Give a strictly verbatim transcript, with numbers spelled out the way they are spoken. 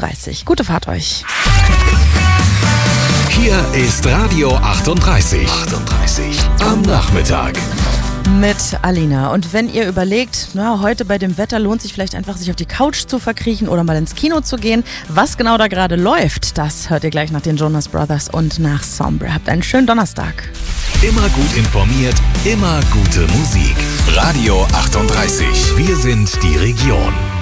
dreißig. Gute Fahrt euch. Hier ist Radio achtunddreißig. achtunddreißig am Nachmittag. Mit Alina. Und wenn ihr überlegt, na, heute bei dem Wetter lohnt sich vielleicht einfach, sich auf die Couch zu verkriechen oder mal ins Kino zu gehen, was genau da gerade läuft, das hört ihr gleich nach den Jonas Brothers und nach Sombre. Habt einen schönen Donnerstag. Immer gut informiert, immer gute Musik. Radio achtunddreißig. Wir sind die Region.